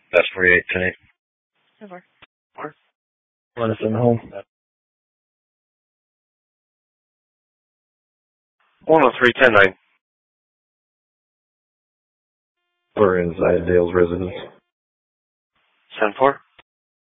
That's 48 tonight. 4. Let us in home. 103-10-9. We're inside Dale's residence. 7-4.